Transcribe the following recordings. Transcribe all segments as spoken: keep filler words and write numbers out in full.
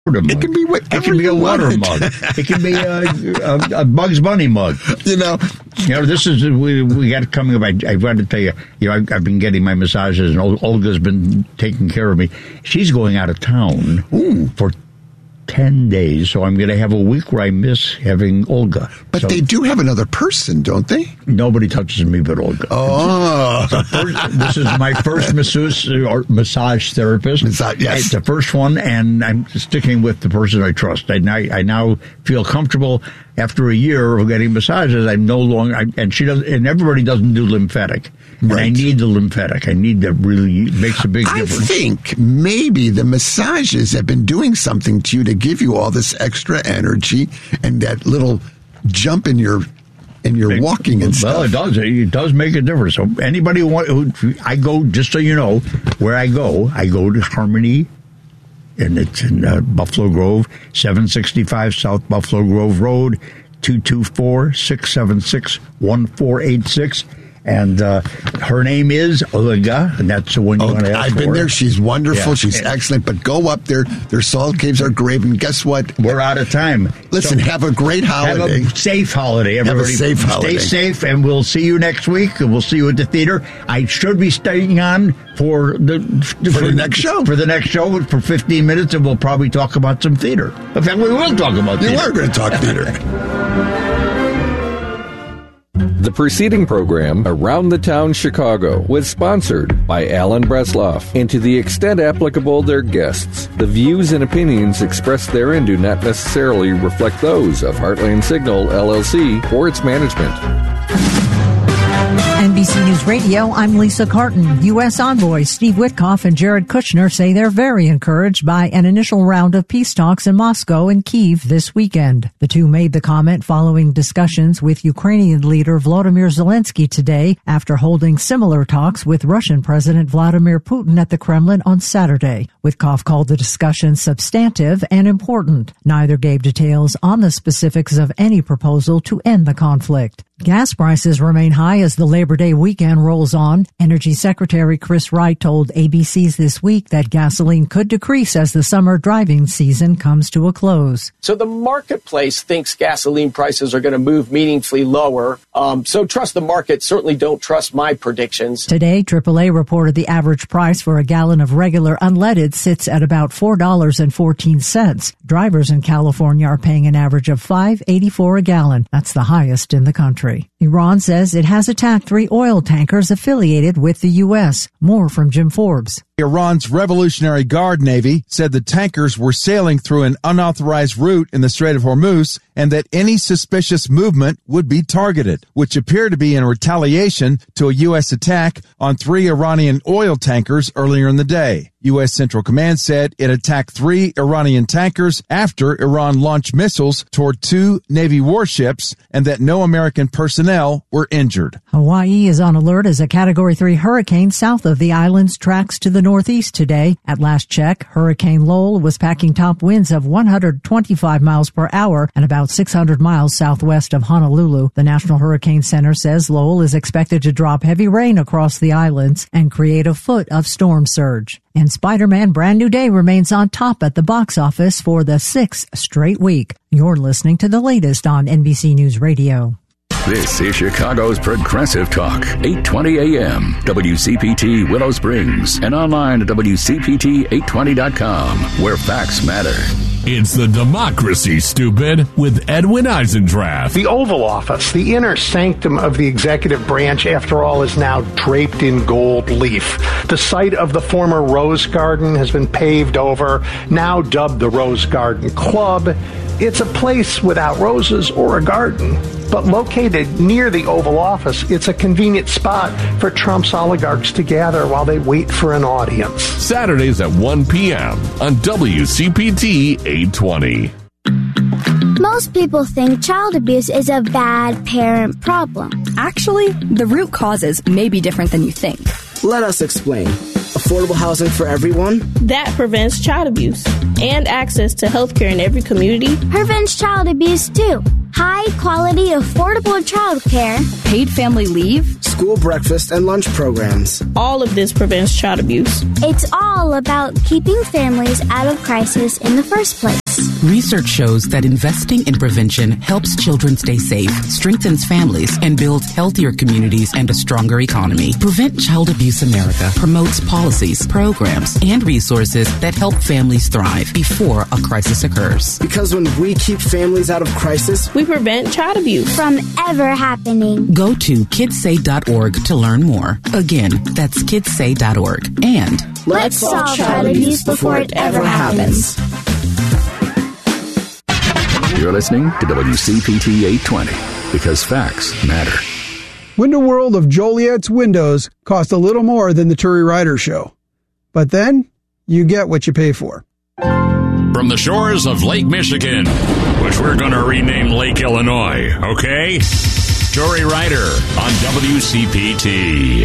It can be whatever. It can be a water mug. It can be a, a, a Bugs Bunny mug. You know, you know. This is we we got coming up. I, I got to tell you. You know, I've, I've been getting my massages, and Olga's been taking care of me. She's going out of town Ooh. for ten days, so I'm going to have a week where I miss having Olga. But so, they do have another person, don't they? Nobody touches me but Olga. Oh. First, this is my first masseuse or massage therapist. Massage, yes. It's the first one, and I'm sticking with the person I trust. I now, I now feel comfortable after a year of getting massages. I'm no longer, I, and she doesn't, and everybody doesn't do lymphatic. And right. I need the lymphatic. I need that really makes a big I difference. I think maybe the massages have been doing something to you to give you all this extra energy and that little jump in your in your it, walking and well, stuff. Well, it does. It does make a difference. So anybody who, want, who I go, just so you know, where I go, I go to Harmony, and it's in uh, Buffalo Grove, seven sixty-five South Buffalo Grove Road, two two four, six seven six, one four eight six. And uh, her name is Olga, and that's the one you oh, want to ask I've been for. there. She's wonderful. Yeah. She's and, excellent. But go up there. Their salt caves are great. And guess what? We're out of time. Listen, so, have a great holiday. Have a safe holiday, everybody. Have a safe holiday. Stay safe, and we'll see you next week. And we'll see you at the theater. I should be staying on for the for, for the next show. For the next show for fifteen minutes, and we'll probably talk about some theater. In fact, we will talk about theater. You are going to talk theater. The preceding program, Around the Town Chicago, was sponsored by Alan Bresloff, and to the extent applicable their guests. The views and opinions expressed therein do not necessarily reflect those of Heartland Signal, L L C, or its management. N B C News Radio, I'm Lisa Carton. U S envoys Steve Witkoff and Jared Kushner say they're very encouraged by an initial round of peace talks in Moscow and Kyiv this weekend. The two made the comment following discussions with Ukrainian leader Volodymyr Zelensky today after holding similar talks with Russian President Vladimir Putin at the Kremlin on Saturday. Witkoff called the discussion substantive and important. Neither gave details on the specifics of any proposal to end the conflict. Gas prices remain high as the Labor Day weekend rolls on. Energy Secretary Chris Wright told A B C's This Week that gasoline could decrease as the summer driving season comes to a close. So the marketplace thinks gasoline prices are going to move meaningfully lower. Um, so trust the market. Certainly don't trust my predictions. Today, triple A reported the average price for a gallon of regular unleaded sits at about four dollars and fourteen cents. Drivers in California are paying an average of five dollars and eighty-four cents a gallon. That's the highest in the country. Iran says it has attacked three oil tankers affiliated with the U S. More from Jim Forbes. Iran's Revolutionary Guard Navy said the tankers were sailing through an unauthorized route in the Strait of Hormuz and that any suspicious movement would be targeted, which appeared to be in retaliation to a U S attack on three Iranian oil tankers earlier in the day. U S Central Command said it attacked three Iranian tankers after Iran launched missiles toward two Navy warships and that no American personnel were injured. Hawaii is on alert as a Category three hurricane south of the islands tracks to the northeast today. At last check, Hurricane Lowell was packing top winds of one hundred twenty-five miles per hour and about six hundred miles southwest of Honolulu. The National Hurricane Center says Lowell is expected to drop heavy rain across the islands and create a foot of storm surge. And Spider-Man Brand New Day remains on top at the box office for the sixth straight week. You're listening to the latest on N B C News Radio. This is Chicago's Progressive Talk, eight twenty A M, W C P T Willow Springs, and online at W C P T eight twenty dot com, where facts matter. It's the Democracy, stupid, with Edwin Eisendrath. The Oval Office, the inner sanctum of the executive branch, after all, is now draped in gold leaf. The site of the former Rose Garden has been paved over, now dubbed the Rose Garden Club. It's a place without roses or a garden, but located near the Oval Office, it's a convenient spot for Trump's oligarchs to gather while they wait for an audience. Saturdays at one p.m. on W C P T eight twenty. Most people think child abuse is a bad parent problem. Actually, the root causes may be different than you think. Let us explain. Affordable housing for everyone? That prevents child abuse and access to health care in every community. Prevents child abuse, too. High-quality, affordable childcare. Paid family leave. School breakfast and lunch programs. All of this prevents child abuse. It's all about keeping families out of crisis in the first place. Research shows that investing in prevention helps children stay safe, strengthens families, and builds healthier communities and a stronger economy. Prevent Child Abuse America promotes policies, programs, and resources that help families thrive before a crisis occurs. Because when we keep families out of crisis, we prevent child abuse from ever happening. Go to kids say dot org to learn more. Again, that's kids say dot org. And let's solve child abuse before it ever happens. You're listening to W C P T eight twenty, because facts matter. Window World of Joliet's windows cost a little more than the Turi Ryder Show. But then, you get what you pay for. From the shores of Lake Michigan, which we're going to rename Lake Illinois, okay? Turi Ryder on W C P T.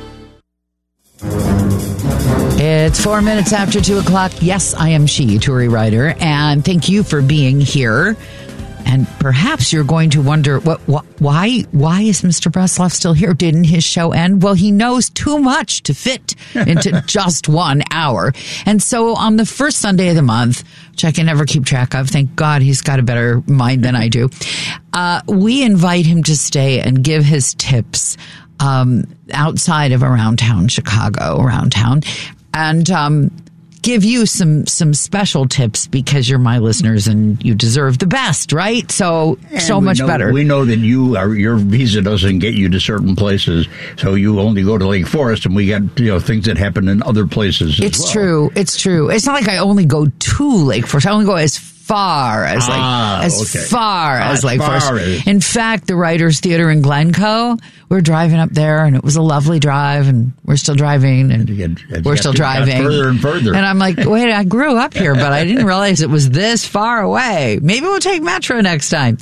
It's four minutes after two o'clock. Yes, I am she, Turi Ryder, and thank you for being here. And perhaps you're going to wonder, what, what, why, why is Mister Bresloff still here? Didn't his show end? Well, he knows too much to fit into just one hour. And so on the first Sunday of the month, which I can never keep track of, thank God he's got a better mind than I do, uh, we invite him to stay and give his tips um, outside of around town, Chicago, around town. And um, give you some some special tips because you're my listeners and you deserve the best, right? So and so much know, better. We know that you are, your visa doesn't get you to certain places, so you only go to Lake Forest, and we got you know things that happen in other places. As it's well. true. It's true. It's not like I only go to Lake Forest. I only go as far as like ah, as okay. far as as Lake far Forest. As. In fact, the Writers Theater in Glencoe, we're driving up there, and it was a lovely drive, and we're still driving, and get, we're still driving further and further. And I'm like, wait, I grew up here, but I didn't realize it was this far away. Maybe we'll take Metro next time.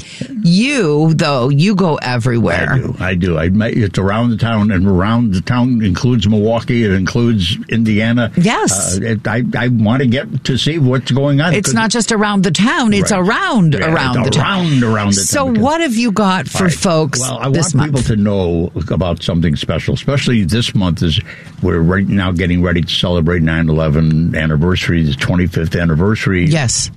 You, though, you go everywhere. I do. I do. I, it's around the town, and around the town includes Milwaukee. It includes Indiana. Yes. Uh, it, I, I want to get to see what's going on. It's not just around the town. It's right. around, yeah, around it's the around, town. around the so town. So what have you got for right. folks well, I this want month? people to know about something special, especially this month as we're right now getting ready to celebrate nine eleven anniversary, the twenty-fifth anniversary. Yes.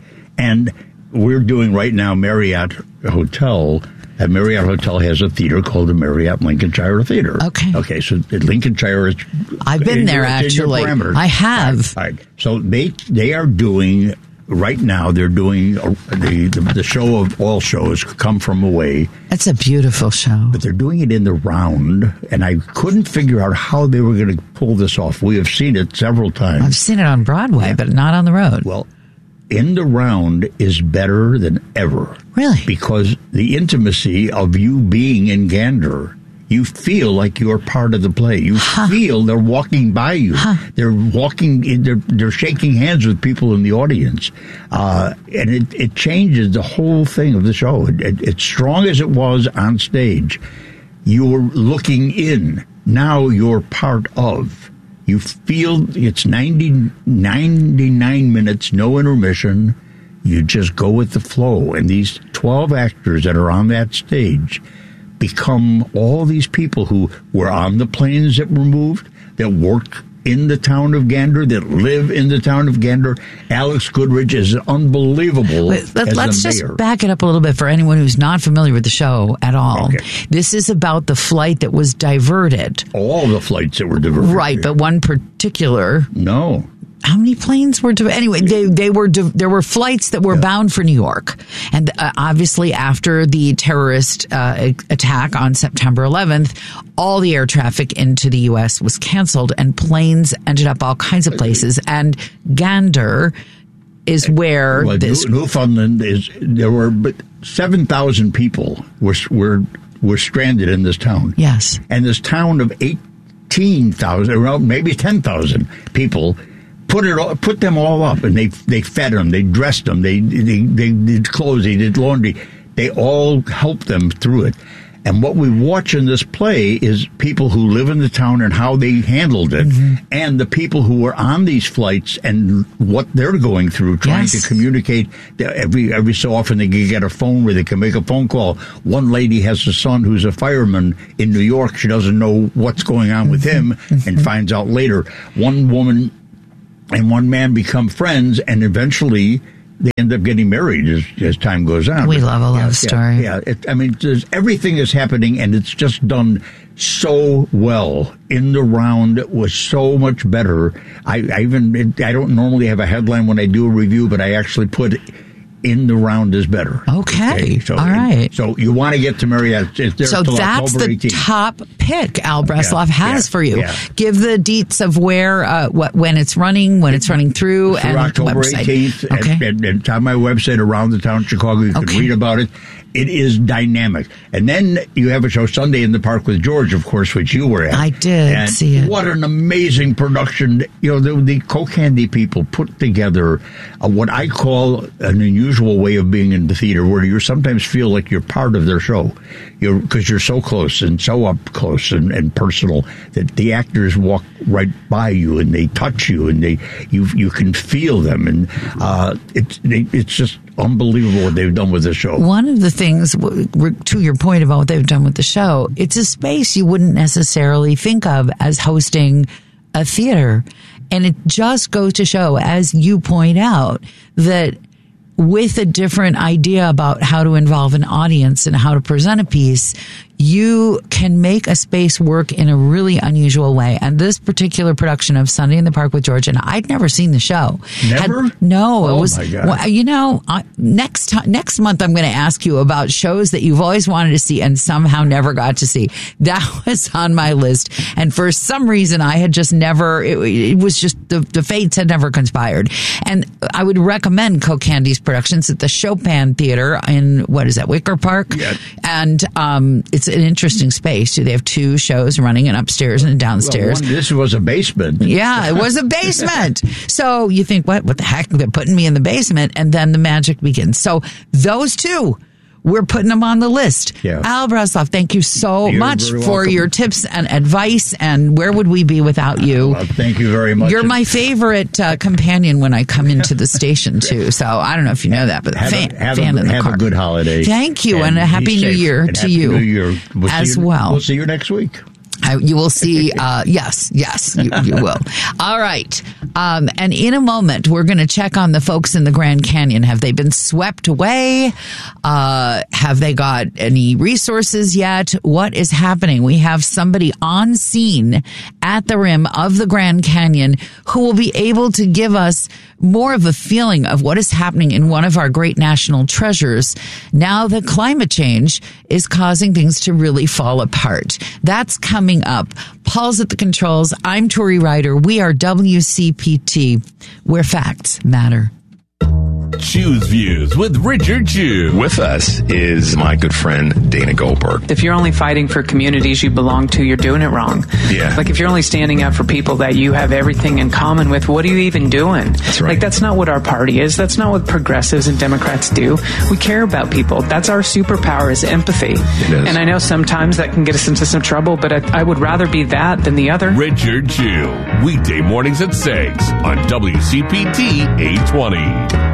And we're doing right now Marriott Hotel. That Marriott Hotel has a theater called the Marriott Lincolnshire Theater. Okay. Okay, so Lincolnshire is... I've been there, actually. I have. All right. Right. So they they are doing... Right now, they're doing a, the, the the show of all shows, Come From Away. That's a beautiful show. But they're doing it in the round, and I couldn't figure out how they were going to pull this off. We have seen it several times. I've seen it on Broadway, yeah. but not on the road. Well, in the round is better than ever. Really? Because the intimacy of you being in Gander, you feel like you're part of the play. You huh. feel they're walking by you. Huh. They're walking, they're, they're shaking hands with people in the audience. Uh, and it, it changes the whole thing of the show. It, it, it's strong as it was on stage. You're looking in. Now you're part of. You feel it's ninety, ninety-nine minutes, no intermission. You just go with the flow. And these twelve actors that are on that stage become all these people who were on the planes that were moved, that work in the town of Gander, that live in the town of Gander. Alex Goodrich is unbelievable. Wait, let, as let's the just mayor. back it up a little bit for anyone who's not familiar with the show at all. Okay. This is about the flight that was diverted. All the flights that were diverted. Right, but one particular. No. How many planes were diverted? Anyway, they they were there were flights that were yeah. bound for New York, and uh, obviously after the terrorist uh, attack on September eleventh, all the air traffic into the U S was canceled, and planes ended up all kinds of places. And Gander is where well, this New, Newfoundland is. There were but seven thousand people were were were stranded in this town. Yes, and this town of eighteen thousand, around maybe ten thousand people. Put it, all, put them all up, and they they fed them, they dressed them, they they they did clothes, they did laundry, they all helped them through it, And what we watch in this play is people who live in the town and how they handled it, mm-hmm. and the people who were on these flights and what they're going through, trying yes. to communicate. Every every so often they can get a phone where they can make a phone call. One lady has a son who's a fireman in New York. She doesn't know what's going on with him mm-hmm. and finds out later. One woman and one man become friends, and eventually they end up getting married as, as time goes on. We love a love yeah, story. Yeah, yeah. It, I mean, everything is happening, and it's just done so well. In the Round was so much better. I, I even it, I don't normally have a headline when I do a review, but I actually put In the Round is better. Okay, okay? So, all right. So you want to get to Marriott? It's there so till that's October the eighteenth. Top pick Al Bresloff yeah, has yeah, for you. Yeah. Give the deets of where, uh, what, when it's running, when it's running through, through and October website. eighteenth. Okay. And, and, and it's on my website, Around the Town Chicago. You can okay. read about it. It is dynamic. And then you have a show Sunday in the Park with George, of course, which you were at. I did and see it. What an amazing production. You know, the, the Co-Candy people put together uh, what I call an unusual way of being in the theater, where you sometimes feel like you're part of their show. You're, because you're so close and so up close and, and personal that the actors walk right by you and they touch you and they you you can feel them. And uh, it's, they, it's just unbelievable what they've done with the show. One of the things, to your point about what they've done with the show, it's a space you wouldn't necessarily think of as hosting a theater. And it just goes to show, as you point out, that with a different idea about how to involve an audience and how to present a piece, you can make a space work in a really unusual way. And this particular production of Sunday in the Park with George, and I'd never seen the show. Never? Had, no, oh it was, my God. Well, you know, I, next time, next month I'm going to ask you about shows that you've always wanted to see and somehow never got to see. That was on my list. And for some reason, I had just never, it, it was just, the, the fates had never conspired. And I would recommend Co-Candy's productions at the Chopin Theater in, what is that, Wicker Park? Yeah. And, um, it's an interesting space. They have two shows running, an upstairs and a downstairs. Well, one, this was a basement. Yeah, it was a basement. So you think, what, what the heck? They're putting me in the basement, and then the magic begins. So those two, we're putting them on the list. Yeah. Al Bresloff, thank you so You're much very for welcome. your tips and advice. And where would we be without you? Well, thank you very much. You're my favorite uh, companion when I come into the station too. So I don't know if you know that, but have fan, a, have fan a, in the have car. a good holiday. Thank you, and, and a happy New safe. Year and to happy you New Year. We'll as you, well. We'll see you next week. I, you will see. Uh, yes, yes, you, you will. All right. Um, and in a moment, we're going to check on the folks in the Grand Canyon. Have they been swept away? Uh, have they got any resources yet? What is happening? We have somebody on scene at the rim of the Grand Canyon who will be able to give us more of a feeling of what is happening in one of our great national treasures now that climate change is causing things to really fall apart. That's coming up. Paul's at the controls. I'm Tori Ryder. We are W C P T, where facts matter. Choose Views with Richard Chew. With us is my good friend Dana Goldberg. If you're only fighting for communities you belong to, you're doing it wrong. Yeah. Like if you're only standing up for people that you have everything in common with, what are you even doing? That's right. Like that's not what our party is. That's not what progressives and Democrats do. We care about people. That's our superpower is empathy. It is. And I know sometimes that can get us into some trouble, but I, I would rather be that than the other. Richard Chew. Weekday mornings at six on W C P T eight twenty.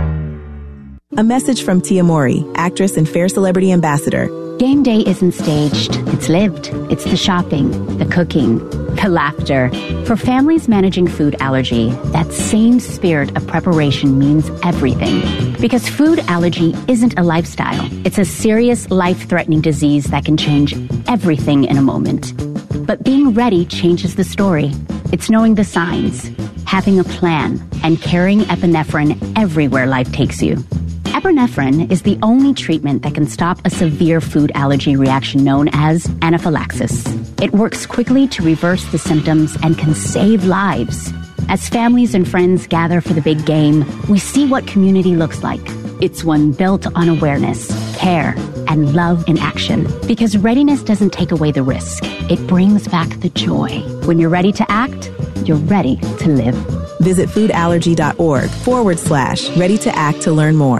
A message from Tia Mori, actress and Fair Celebrity Ambassador. Game day isn't staged. It's lived. It's the shopping, the cooking, the laughter. For families managing food allergy, that same spirit of preparation means everything. Because food allergy isn't a lifestyle. It's a serious, life-threatening disease that can change everything in a moment. But being ready changes the story. It's knowing the signs, having a plan, and carrying epinephrine everywhere life takes you. Epinephrine is the only treatment that can stop a severe food allergy reaction known as anaphylaxis. It works quickly to reverse the symptoms and can save lives. As families and friends gather for the big game, we see what community looks like. It's one built on awareness, care, and love in action. Because readiness doesn't take away the risk. It brings back the joy. When you're ready to act, you're ready to live. Visit foodallergy.org forward slash ready to act to learn more.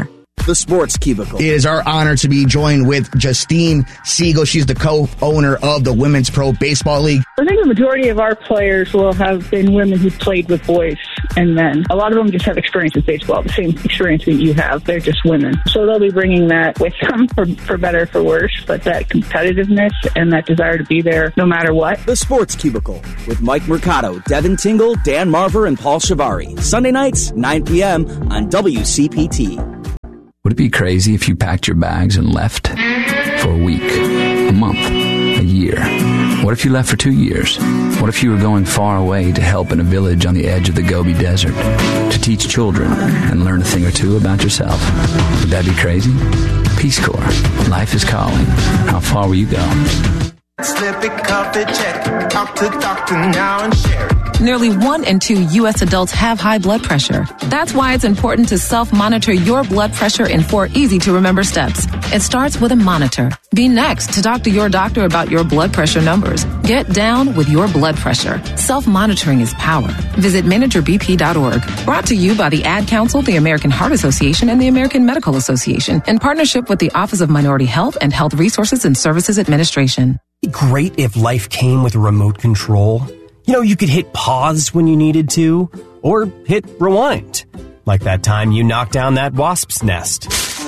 The Sports Cubicle. It is our honor to be joined with Justine Siegel. She's the co-owner of the Women's Pro Baseball League. I think the majority of our players will have been women who played with boys and men. A lot of them just have experience with baseball, the same experience that you have. They're just women. So they'll be bringing that with them, for, for better or for worse, but that competitiveness and that desire to be there no matter what. The Sports Cubicle with Mike Mercado, Devin Tingle, Dan Marver, and Paul Shivari. Sunday nights, nine p.m. on W C P T. Would it be crazy if you packed your bags and left for a week, a month, a year? What if you left for two years? What if you were going far away to help in a village on the edge of the Gobi Desert, to teach children and learn a thing or two about yourself? Would that be crazy? Peace Corps. Life is calling. How far will you go? Slip it, cuff it, check it. Talk to the doctor now and share it. Nearly one in two U S adults have high blood pressure. That's why it's important to self-monitor your blood pressure in four easy-to-remember steps. It starts with a monitor. Be next to talk to your doctor about your blood pressure numbers. Get down with your blood pressure. Self-monitoring is power. Visit manager b p dot org. Brought to you by the Ad Council, the American Heart Association, and the American Medical Association in partnership with the Office of Minority Health and Health Resources and Services Administration. It'd be great if life came with a remote control. You know, you could hit pause when you needed to, or hit rewind. Like that time you knocked down that wasp's nest.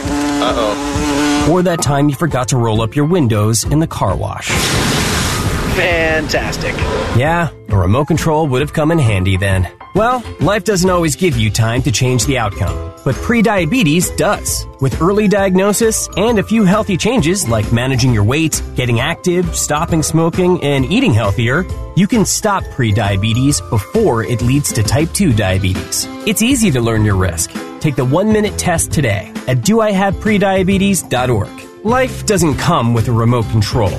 Uh-oh. Or that time you forgot to roll up your windows in the car wash. Fantastic. Yeah, a remote control would have come in handy then. Well, life doesn't always give you time to change the outcome, but prediabetes does. With early diagnosis and a few healthy changes like managing your weight, getting active, stopping smoking, and eating healthier, you can stop prediabetes before it leads to type two diabetes. It's easy to learn your risk. Take the one-minute test today at do I have prediabetes dot org. Life doesn't come with a remote control.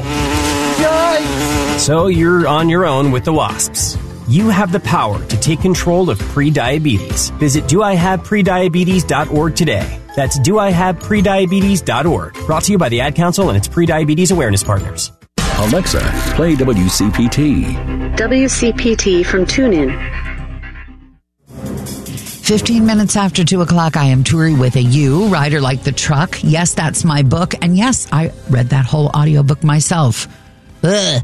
Yikes! So you're on your own with the wasps. You have the power to take control of prediabetes. Visit do I have prediabetes dot org today. That's do I have prediabetes dot org. Brought to you by the Ad Council and its Prediabetes Awareness Partners. Alexa, play W C P T. W C P T from TuneIn. fifteen minutes after two o'clock, I am Turi with a U, Rider Like the Truck. Yes, that's my book. And yes, I read that whole audiobook myself. Ugh.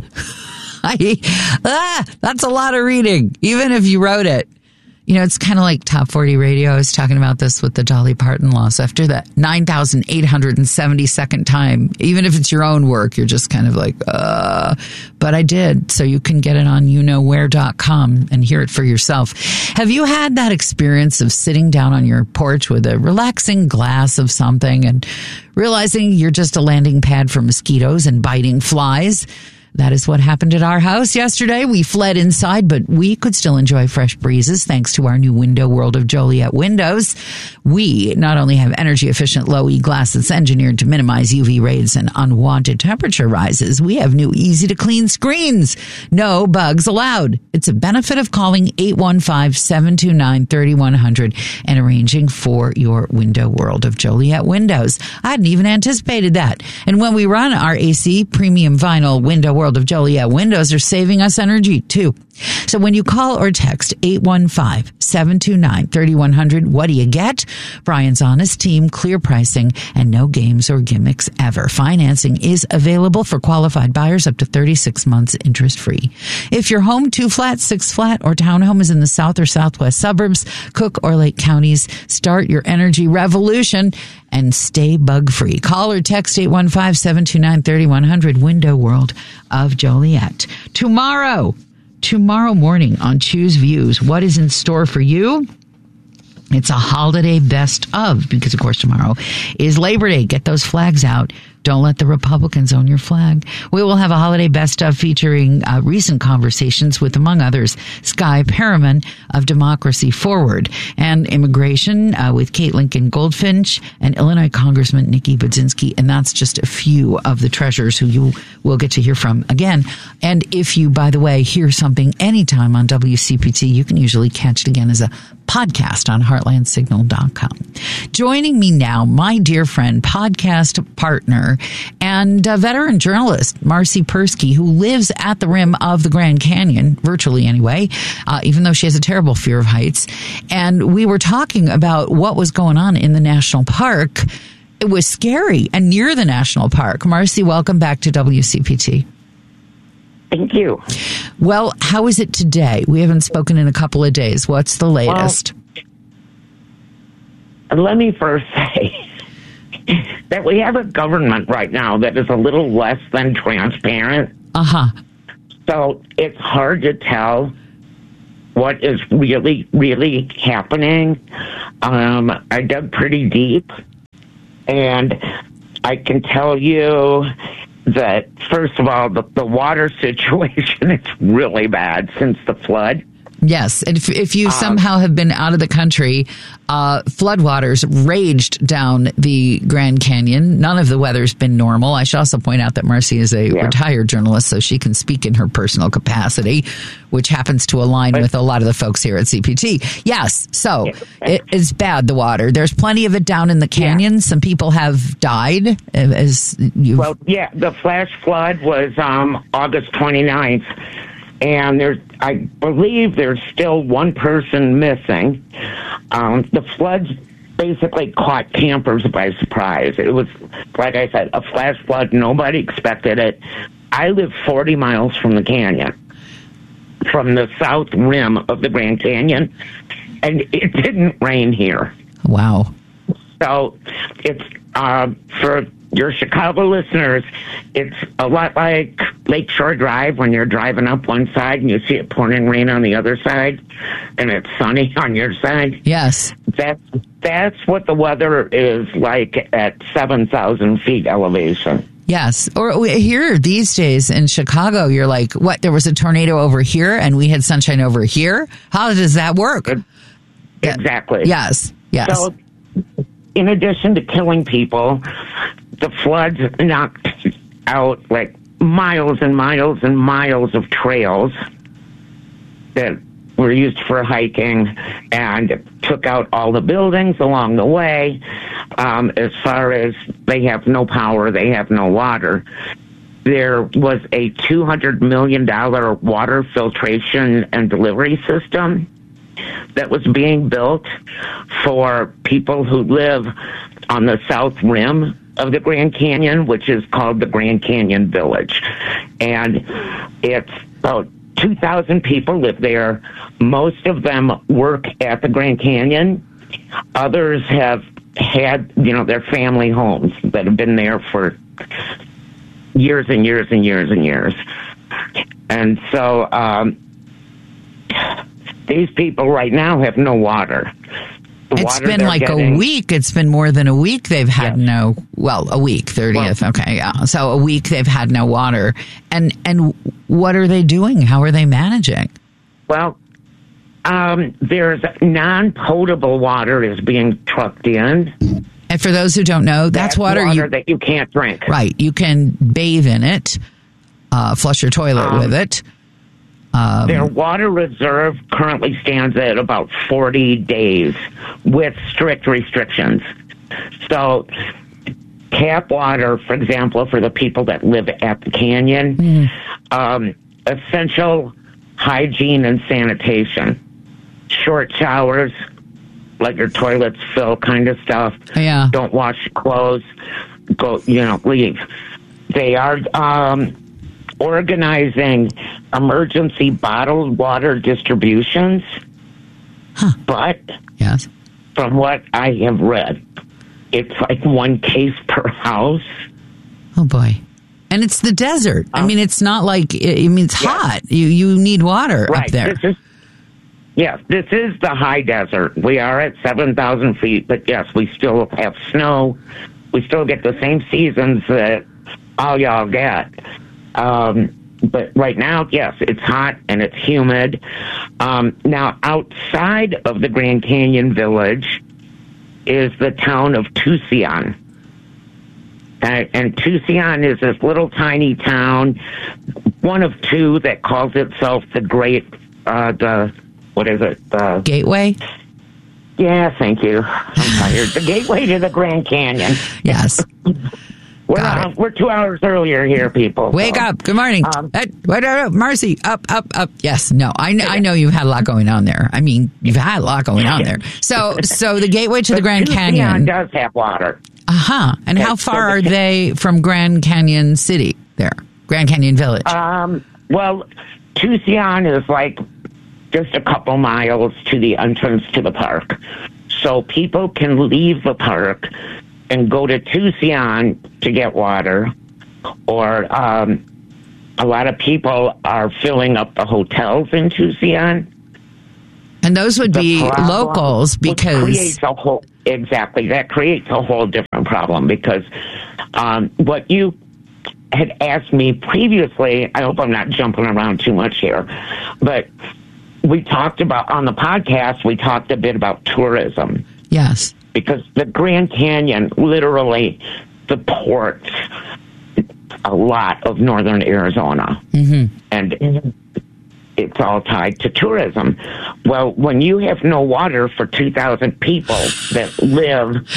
I, ah, that's a lot of reading, even if you wrote it. You know, it's kind of like Top forty Radio. I was talking about this with the Dolly Parton loss. After that nine thousand eight hundred seventy-second time, even if it's your own work, you're just kind of like, uh, but I did. So you can get it on you know where dot com and hear it for yourself. Have you had that experience of sitting down on your porch with a relaxing glass of something and realizing you're just a landing pad for mosquitoes and biting flies? That is what happened at our house yesterday. We fled inside, but we could still enjoy fresh breezes thanks to our new Window World of Joliet windows. We not only have energy-efficient low-E glass that's engineered to minimize U V rays and unwanted temperature rises, we have new easy-to-clean screens. No bugs allowed. It's a benefit of calling eight one five, seven two nine, three one zero zero and arranging for your Window World of Joliet windows. I hadn't even anticipated that. And when we run our A C premium vinyl Window World of Joliet windows, are saving us energy too. So when you call or text eight one five, seven two nine, three one zero zero, what do you get? Brian's honest team, clear pricing, and no games or gimmicks ever. Financing is available for qualified buyers up to thirty-six months interest free. If your home, two flat, six flat, or townhome is in the south or southwest suburbs, Cook or Lake counties, start your energy revolution and stay bug free. Call or text eight one five, seven two nine, three one zero zero. Window World of Joliet. Tomorrow, tomorrow morning on Choose Views, what is in store for you? It's a holiday best of, because of course tomorrow is Labor Day. Get those flags out. Don't let the Republicans own your flag. We will have a holiday best of featuring uh, recent conversations with, among others, Sky Perriman of Democracy Forward, and immigration uh, with Kate Lincoln Goldfinch and Illinois Congressman Nikki Budzinski. And that's just a few of the treasures who you will get to hear from again. And if you, by the way, hear something anytime on W C P T, you can usually catch it again as a podcast on heartland signal dot com. Joining me now, my dear friend, podcast partner, and a veteran journalist, Marcy Persky, who lives at the rim of the Grand Canyon, virtually anyway, uh, even though she has a terrible fear of heights. And we were talking about what was going on in the national park. It was scary and near the national park. Marcy, welcome back to W C P T. Thank you. Well, how is it today? We haven't spoken in a couple of days. What's the latest? Well, let me first say that we have a government right now that is a little less than transparent. Uh-huh. So it's hard to tell what is really, really happening. Um, I dug pretty deep, and I can tell you that, first of all, the, the water situation is really bad since the flood. Yes, and if, if you um, somehow have been out of the country, uh, floodwaters raged down the Grand Canyon. None of the weather's been normal. I should also point out that Marcy is a yeah. retired journalist, so she can speak in her personal capacity, which happens to align but, with a lot of the folks here at C P T. Yes, so yeah. it is bad, the water. There's plenty of it down in the canyon. Yeah. Some people have died. As you've... Well, yeah, the flash flood was um, August twenty-ninth. And there's, I believe there's still one person missing. Um, the floods basically caught campers by surprise. It was, like I said, a flash flood. Nobody expected it. I live forty miles from the canyon, from the south rim of the Grand Canyon, and it didn't rain here. Wow. So it's, uh, for your Chicago listeners, it's a lot like Lakeshore Drive when you're driving up one side and you see it pouring rain on the other side, and it's sunny on your side. Yes. That's, that's what the weather is like at seven thousand feet elevation. Yes. Or here these days in Chicago, you're like, what, there was a tornado over here and we had sunshine over here? How does that work? Exactly. Yes. Yes. So, in addition to killing people, the floods knocked out like miles and miles and miles of trails that were used for hiking, and took out all the buildings along the way. Um, as far as they have no power, they have no water. There was a two hundred million dollars water filtration and delivery system that was being built for people who live on the south rim of the Grand Canyon, which is called the Grand Canyon Village. And it's about two thousand people live there. Most of them work at the Grand Canyon. Others have had, you know, their family homes that have been there for years and years and years and years. And so, um, these people right now have no water. The it's water been like getting, a week. It's been more than a week they've had yes. no, well, a week, thirtieth. Well, okay, yeah. So a week they've had no water. And and what are they doing? How are they managing? Well, um, there's non-potable water is being trucked in. And for those who don't know, that's, that's water, water you, that you can't drink. Right. You can bathe in it, uh, flush your toilet um, with it. Um, Their water reserve currently stands at about forty days with strict restrictions. So tap water, for example, for the people that live at the canyon, mm. um, essential hygiene and sanitation, short showers, let your toilets fill kind of stuff. Yeah. Don't wash your clothes. Go, you know, leave. They are... Um, organizing emergency bottled water distributions, huh. but yes. from what I have read, it's like one case per house. Oh boy! And it's the desert. Um, I mean, it's not like I mean, it's yes. hot. You you need water right. up there. This is, yes, this is the high desert. We are at seven thousand feet, but yes, we still have snow. We still get the same seasons that all y'all get. Um, but right now, yes, it's hot and it's humid. Um, now, outside of the Grand Canyon Village is the town of Tusayan. Uh, and Tusayan is this little tiny town, one of two that calls itself the Great, uh, the, what is it? The Gateway? Yeah, thank you. I'm tired. The Gateway to the Grand Canyon. Yes. We're, uh, we're two hours earlier here, people. Wake so. up. Good morning. Um, uh, what, uh, Marcy, up, up, up. Yes, no, I, kn- I know you've had a lot going on there. I mean, you've had a lot going on there. So so the gateway to the Grand Canyon does have water. Uh-huh. And how far are they from Grand Canyon City there? Grand Canyon Village? Um. Well, Tucson is like just a couple miles to the entrance to the park. So people can leave the park and go to Tucson to get water, or um, a lot of people are filling up the hotels in Tucson. And those would the be problem, locals because... Creates a whole, exactly, that creates a whole different problem because um, what you had asked me previously, I hope I'm not jumping around too much here, but we talked about, on the podcast, we talked a bit about tourism. Yes. Because the Grand Canyon literally supports a lot of northern Arizona. Mm-hmm. And it's all tied to tourism. Well, when you have no water for two thousand people that live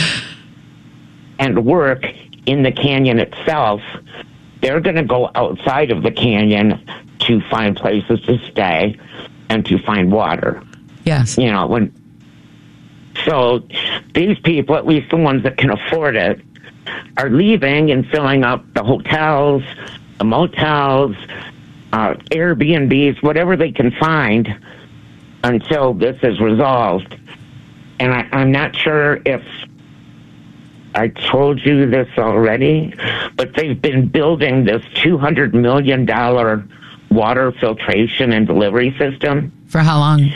and work in the canyon itself, they're going to go outside of the canyon to find places to stay and to find water. Yes. You know, when... So these people, at least the ones that can afford it, are leaving and filling up the hotels, the motels, uh, Airbnbs, whatever they can find until this is resolved. And I, I'm not sure if I told you this already, but they've been building this two hundred million dollars water filtration and delivery system. For how long?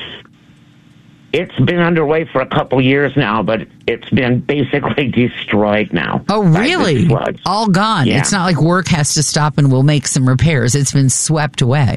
It's been underway for a couple years now, but it's been basically destroyed now. Oh, really? All gone. Yeah. It's not like work has to stop and we'll make some repairs. It's been swept away.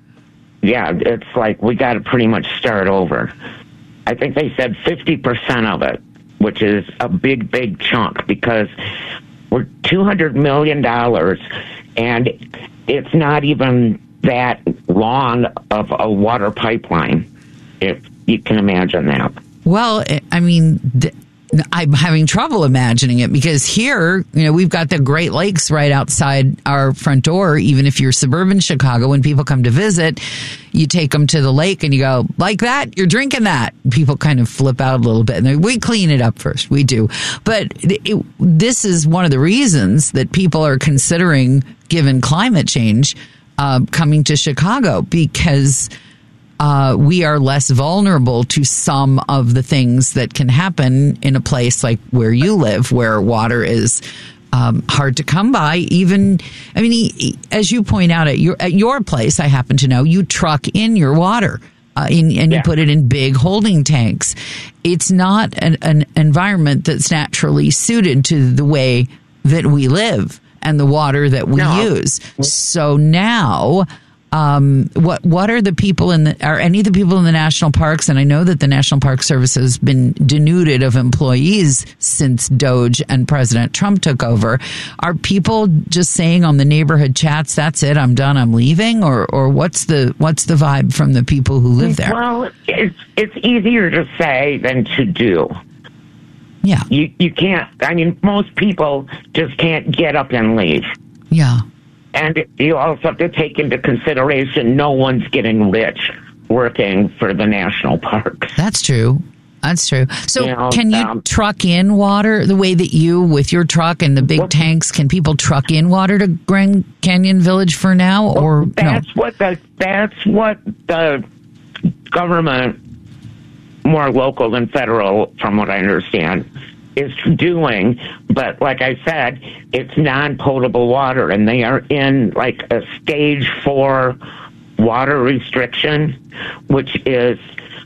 Yeah, it's like we got to pretty much start over. I think they said fifty percent of it, which is a big, big chunk because we're two hundred million dollars and it's not even that long of a water pipeline, if you can imagine that. Well, I mean, th- I'm having trouble imagining it because here, you know, we've got the Great Lakes right outside our front door. Even if you're suburban Chicago, when people come to visit, you take them to the lake and you go, like that, you're drinking that. People kind of flip out a little bit and they, we clean it up first. We do. But it, this is one of the reasons that people are considering, given climate change, uh, coming to Chicago because Uh, we are less vulnerable to some of the things that can happen in a place like where you live, where water is um, hard to come by. Even, I mean, he, he, as you point out at your at your place, I happen to know you truck in your water uh, in, and yeah. you put it in big holding tanks. It's not an, an environment that's naturally suited to the way that we live and the water that we no. use. So now. Um, what what are the people in the are any of the people in the national parks? And I know that the National Park Service has been denuded of employees since Doge and President Trump took over. Are people just saying on the neighborhood chats, "That's it, I'm done, I'm leaving," or or what's the what's the vibe from the people who live there? Well, it's it's easier to say than to do. Yeah, you you can't. I mean, most people just can't get up and leave. Yeah. And you also have to take into consideration no one's getting rich working for the national parks. That's true. That's true. So you know, can you um, truck in water the way that you, with your truck and the big well, tanks, can people truck in water to Grand Canyon Village for now? Well, or that's no? what the that's what the government, more local than federal, from what I understand, is doing. But like I said, it's non-potable water, and they are in like a stage four water restriction, which is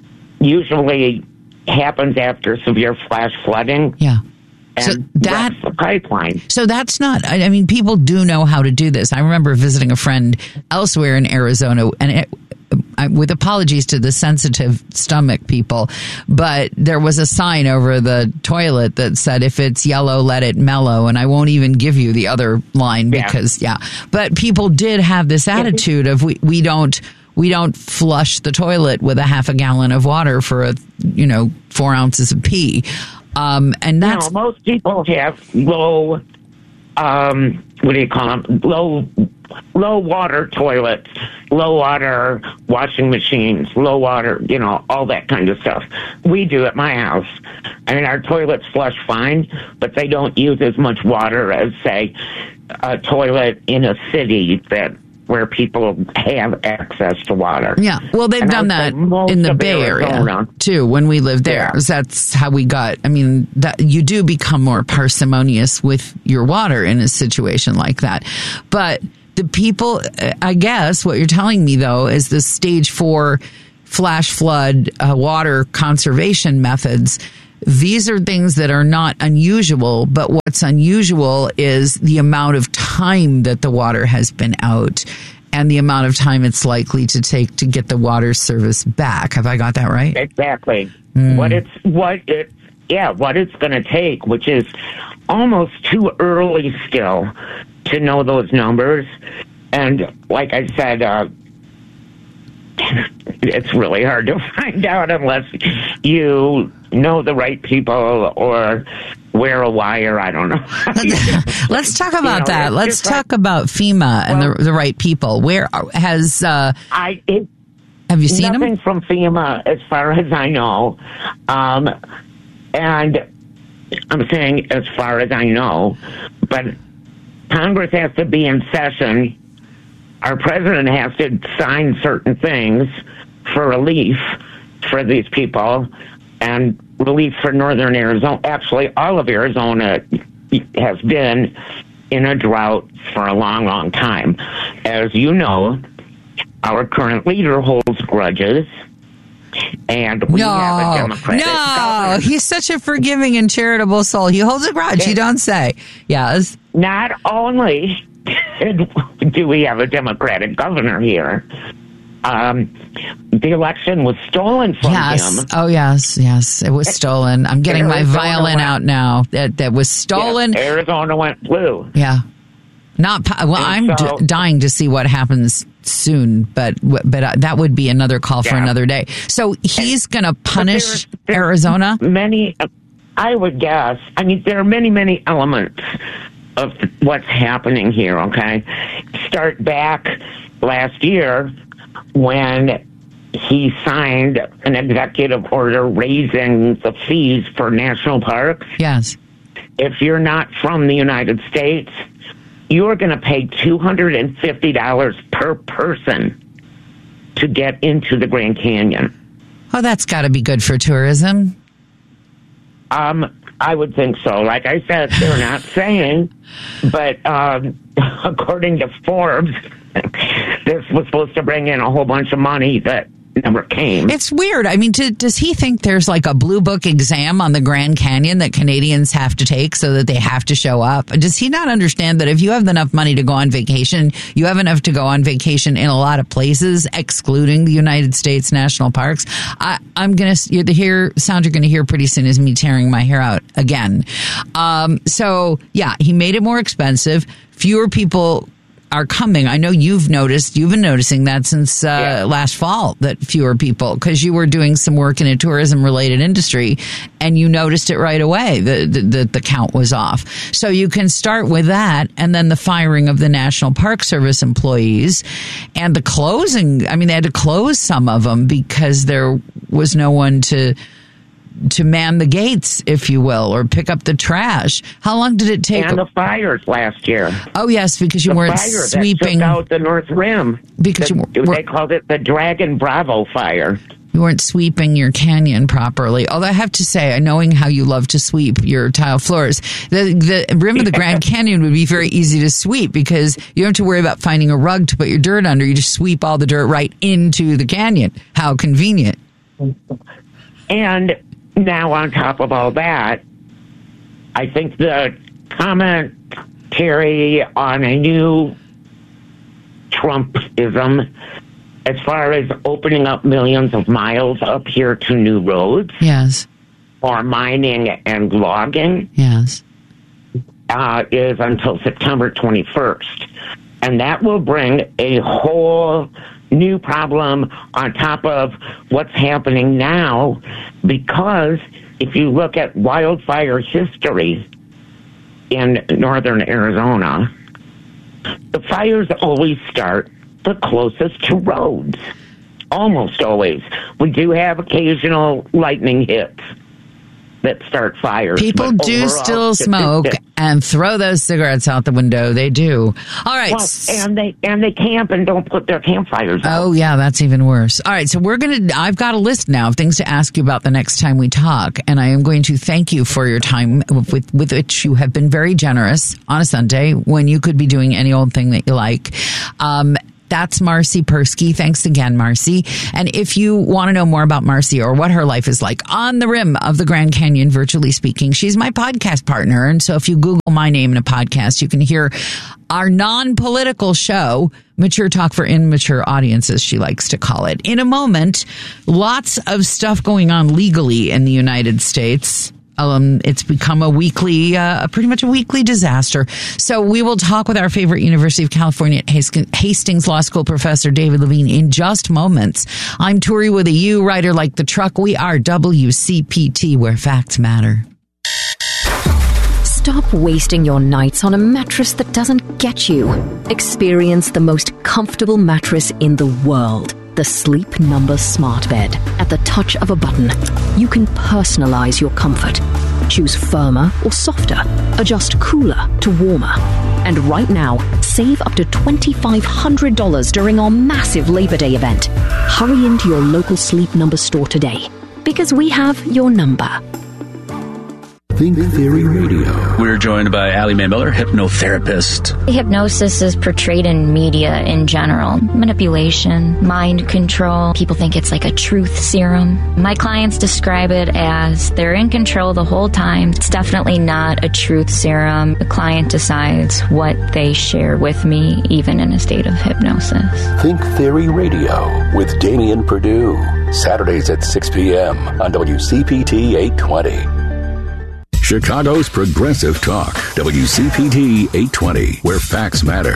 usually happens after severe flash flooding. Yeah. And so that that's the pipeline. So that's not, I mean, people do know how to do this. I remember visiting a friend elsewhere in Arizona, and it, with apologies to the sensitive stomach people, but there was a sign over the toilet that said, if it's yellow, let it mellow. And I won't even give you the other line because, yeah. yeah. But people did have this attitude of we, we don't, we don't flush the toilet with a half a gallon of water for a, you know, four ounces of pee. Um, and that's no, most people have low um, what do you call them? Low, low water toilets, low water washing machines, low water, you know, all that kind of stuff. We do at my house. I mean, our toilets flush fine, but they don't use as much water as, say, a toilet in a city that where people have access to water. Yeah, well, they've And done I that would say most in the of Bay Arizona. Area, too, when we lived there. Yeah. That's how we got, I mean, that you do become more parsimonious with your water in a situation like that. But the people, I guess, what you're telling me, though, is the stage four flash flood uh, water conservation methods. These are things that are not unusual, but what's unusual is the amount of time that the water has been out and the amount of time it's likely to take to get the water service back. Have I got that right? Exactly. Mm. What it's what it yeah, what it's going to take, which is almost too early still to know those numbers. And like I said, uh, it's really hard to find out unless you know the right people or wear a wire. I don't know. Let's talk about You know, that. it's Let's just talk like- about FEMA and Well- the, the right people. Where has uh, I it, have you seen nothing them? from FEMA as far as I know, um, and I'm saying as far as I know, but Congress has to be in session. Our president has to sign certain things for relief for these people and relief for northern Arizona. Actually, all of Arizona has been in a drought for a long, long time. As you know, our current leader holds grudges, and we no, have a Democratic no, governor. he's such a forgiving and charitable soul. He holds a grudge. You don't say. Yes. Not only do we have a Democratic governor here, um, the election was stolen from Yes. him. Oh, yes, yes. It was stolen. I'm getting my Arizona violin went- out now. That that was stolen. Yeah, Arizona went blue. Yeah. Not po- well. And I'm so- d- dying to see what happens soon, but but uh, that would be another call for Yeah. another day. So he's going to punish there's- there's Arizona. Many, I would guess. I mean, there are many, many elements of what's happening here. Okay, start back last year when he signed an executive order raising the fees for national parks. Yes. If you're not from the United States, you're going to pay two hundred fifty dollars per person to get into the Grand Canyon. Oh, that's got to be good for tourism. Um, I would think so. Like I said, they're not saying, but um, according to Forbes, this was supposed to bring in a whole bunch of money that never came. It's weird. I mean, to, does he think there's like a blue book exam on the Grand Canyon that Canadians have to take so that they have to show up? Does he not understand that if you have enough money to go on vacation, you have enough to go on vacation in a lot of places, excluding the United States national parks? I, I'm going to, the hear, sound you're going to hear pretty soon is me tearing my hair out again. Um, so yeah, he made it more expensive. Fewer people are coming. I know you've noticed, you've been noticing that since uh, yeah. last fall, that fewer people, because you were doing some work in a tourism related industry and you noticed it right away that the, the, the count was off. So you can start with that, and then the firing of the National Park Service employees and the closing. I mean, they had to close some of them because there was no one to to man the gates, if you will, or pick up the trash. How long did it take? And the fires last year. Oh, yes, because you the weren't fire sweeping that took out the North Rim. Because the, you were, they called it the Dragon Bravo fire. You weren't sweeping your canyon properly. Although I have to say, knowing how you love to sweep your tile floors, the the rim of the Grand Canyon would be very easy to sweep because you don't have to worry about finding a rug to put your dirt under. You just sweep all the dirt right into the canyon. How convenient. And now, on top of all that, I think the commentary on a new Trumpism, as far as opening up millions of miles up here to new roads, yes, or mining and logging, yes, uh, is until September twenty-first. And that will bring a whole new problem on top of what's happening now, because if you look at wildfire history, in northern Arizona, the fires always start the closest to roads. Almost always. We do have occasional lightning hits that start fires. People do still smoke and throw those cigarettes out the window. They do. All right. Well, and they and they camp and don't put their campfires out. Oh, yeah, that's even worse. All right, so we're going to, I've got a list now of things to ask you about the next time we talk, and I am going to thank you for your time with, with which you have been very generous on a Sunday when you could be doing any old thing that you like. Um, That's Marcy Persky. Thanks again, Marcy. And if you want to know more about Marcy or what her life is like on the rim of the Grand Canyon, virtually speaking, she's my podcast partner. And so if you Google my name in a podcast, you can hear our non-political show, Mature Talk for Immature Audiences, she likes to call it. In a moment, lots of stuff going on legally in the United States. Um, it's become a weekly, uh, pretty much a weekly disaster. So we will talk with our favorite University of California at Hastings Law School professor David Levine in just moments. I'm Tori with a U, writer like the truck. We are W C P T, where facts matter. Stop wasting your nights on a mattress that doesn't get you. Experience the most comfortable mattress in the world. The Sleep Number Smart Bed. At the touch of a button, you can personalize your comfort. Choose firmer or softer. Adjust cooler to warmer. And right now, save up to two thousand five hundred dollars during our massive Labor Day event. Hurry into your local Sleep Number store today, because we have your number. Think Theory Radio. We're joined by Allie Mae Miller, hypnotherapist. Hypnosis is portrayed in media in general. Manipulation, mind control. People think it's like a truth serum. My clients describe it as they're in control the whole time. It's definitely not a truth serum. The client decides what they share with me, even in a state of hypnosis. Think Theory Radio with Damian Perdue. Saturdays at six p.m. on W C P T eight twenty. Chicago's Progressive Talk, W C P T eight twenty, where facts matter.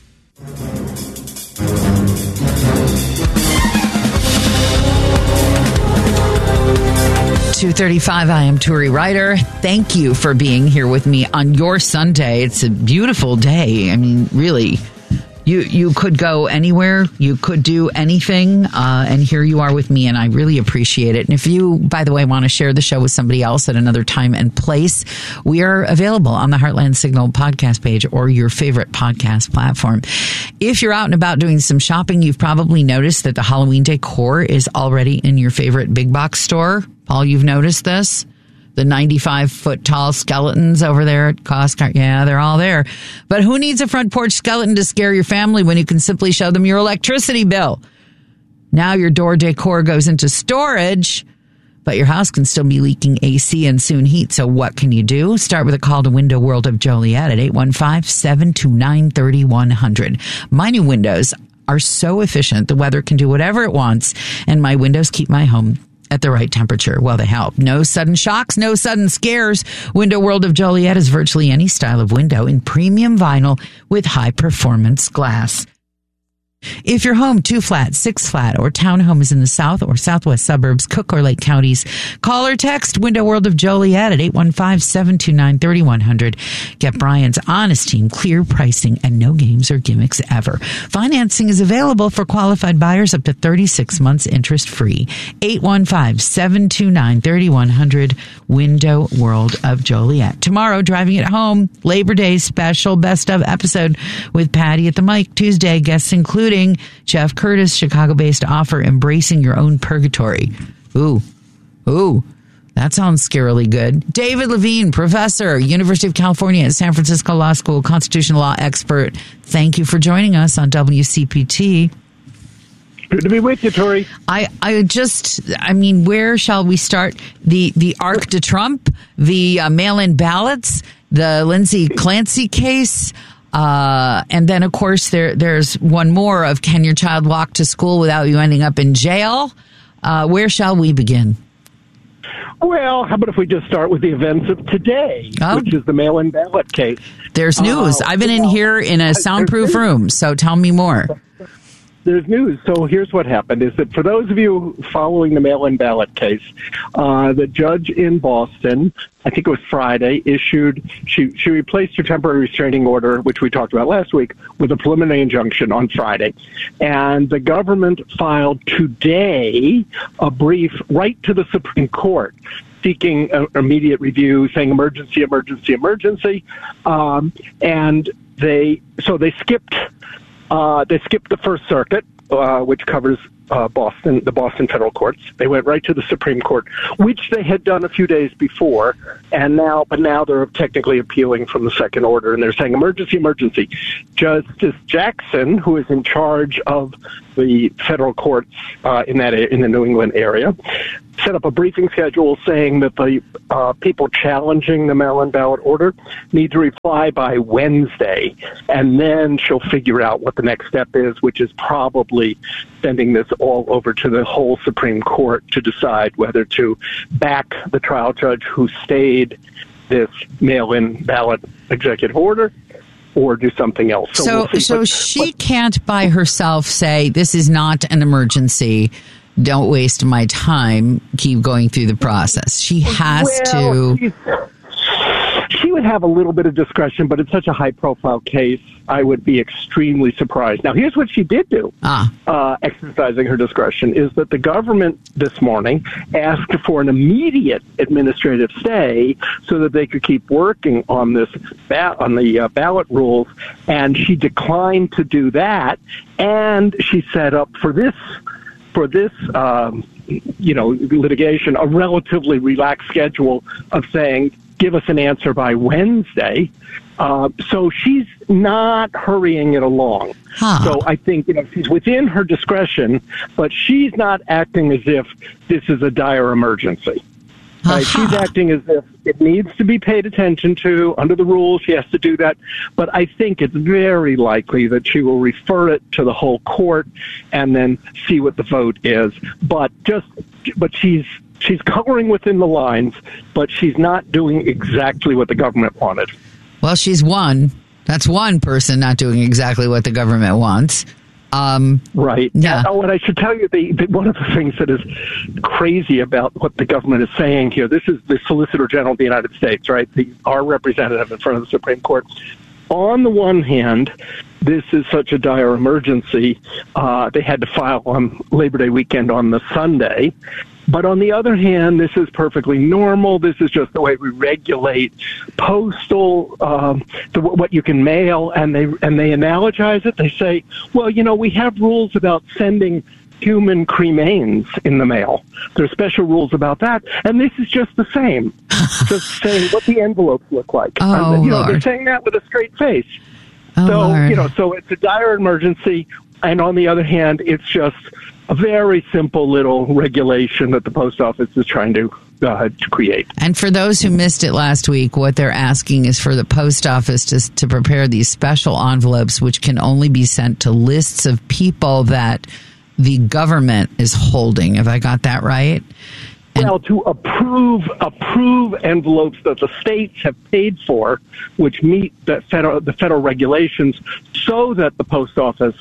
two thirty-five, I am Tori Ryder. Thank you for being here with me on your Sunday. It's a beautiful day. I mean, really. You you could go anywhere, you could do anything, uh, and here you are with me, and I really appreciate it. And if you, by the way, want to share the show with somebody else at another time and place, we are available on the Heartland Signal podcast page or your favorite podcast platform. If you're out and about doing some shopping, you've probably noticed that the Halloween decor is already in your favorite big box store. Paul, you've noticed this? The ninety-five foot tall skeletons over there at Costco. Yeah, they're all there. But who needs a front porch skeleton to scare your family when you can simply show them your electricity bill? Now your door decor goes into storage, but your house can still be leaking A C and soon heat. So what can you do? Start with a call to Window World of Joliet at eight one five, seven two nine, three one zero zero. My new windows are so efficient. The weather can do whatever it wants, and my windows keep my home at the right temperature. Well, they help. No sudden shocks, no sudden scares. Window World of Joliet is virtually any style of window in premium vinyl with high performance glass. If your home, two flat, six flat, or townhome is in the south or southwest suburbs, Cook or Lake counties, call or text Window World of Joliet at eight one five, seven two nine, three one zero zero. Get Brian's honest team, clear pricing, and no games or gimmicks ever. Financing is available for qualified buyers up to thirty-six months interest free. eight one five, seven two nine, three one zero zero. Window World of Joliet. Tomorrow, Driving It Home, Labor Day special best of episode with Patty at the mic. Tuesday, guests include Jeff Curtis, Chicago-based author, Embracing Your Own Purgatory. Ooh, ooh, that sounds scarily good. David Levine, professor, University of California at San Francisco Law School, constitutional law expert. Thank you for joining us on W C P T. Good to be with you, Tori. I, I just, I mean, where shall we start? The, the Arc de Trump, the uh, mail-in ballots, the Lindsay Clancy case. Uh, and then, of course, there there's one more of can your child walk to school without you ending up in jail? Uh, where shall we begin? Well, how about if we just start with the events of today, oh. which is the mail-in ballot case. There's news. Uh, I've been in here in a soundproof room, so tell me more. there's news. So here's what happened, is that for those of you following the mail-in ballot case, uh, the judge in Boston, I think it was Friday, issued, she, she replaced her temporary restraining order, which we talked about last week, with a preliminary injunction on Friday. And the government filed today a brief right to the Supreme Court seeking an immediate review, saying emergency, emergency, emergency. Um, and they, so they skipped Uh, they skipped the First Circuit, uh, which covers uh, Boston, the Boston federal courts. They went right to the Supreme Court, which they had done a few days before, and now, but now they're technically appealing from the second order, and they're saying emergency, emergency. Justice Jackson, who is in charge of the federal courts uh, in that in the New England area, set up a briefing schedule saying that the uh, people challenging the mail-in ballot order need to reply by Wednesday, and then she'll figure out what the next step is, which is probably sending this all over to the whole Supreme Court to decide whether to back the trial judge who stayed this mail-in ballot executive order or do something else. So, so, we'll so but, she but, can't by herself say, this is not an emergency, don't waste my time, keep going through the process. She has well, to... She would have a little bit of discretion, but it's such a high-profile case, I would be extremely surprised. Now, here's what she did do, ah. uh, exercising her discretion, is that the government this morning asked for an immediate administrative stay so that they could keep working on this ba- on the uh, ballot rules, and she declined to do that, and she set up for this for this, um, you know, litigation, a relatively relaxed schedule of saying, give us an answer by Wednesday. Uh, so she's not hurrying it along. Huh. So I think, you know, she's within her discretion, but she's not acting as if this is a dire emergency. Right? Uh-huh. She's acting as if it needs to be paid attention to. Under the rules, she has to do that. But I think it's very likely that she will refer it to the whole court and then see what the vote is. But just, but she's she's coloring within the lines, but she's not doing exactly what the government wanted. Well, she's one. That's one person not doing exactly what the government wants. Um, right. Yeah. Oh, and I should tell you, the, the, one of the things that is crazy about what the government is saying here, this is the Solicitor General of the United States, right? The, our representative in front of the Supreme Court. On the one hand, this is such a dire emergency. Uh, they had to file on Labor Day weekend on the Sunday. But on the other hand, this is perfectly normal. This is just the way we regulate postal, um, the, what you can mail, and they and they analogize it. They say, well, you know, we have rules about sending human cremains in the mail. There's special rules about that, and this is just the same. Just saying what the envelopes look like. Oh, and, you know, Lord. they're saying that with a straight face. Oh, so Lord. you know, so it's a dire emergency, and on the other hand, it's just a very simple little regulation that the post office is trying to, uh, to create. And for those who missed it last week, what they're asking is for the post office to, to prepare these special envelopes, which can only be sent to lists of people that the government is holding. Have I got that right? And well, to approve approve envelopes that the states have paid for, which meet the federal the federal regulations, so that the post office